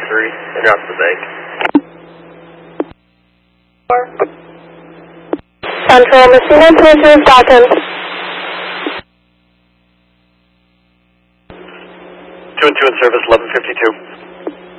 3, and you're out to the bank. Central, Messina, Twitter, Falcon. 2 and 2 in service, 1152.